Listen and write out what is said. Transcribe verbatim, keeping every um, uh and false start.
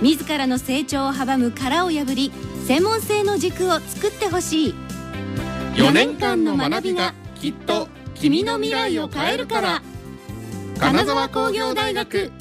自らの成長を阻む殻を破り、専門性の軸を作ってほしい。 よねんかんの学びがきっと君の未来を変えるから。金沢工業大学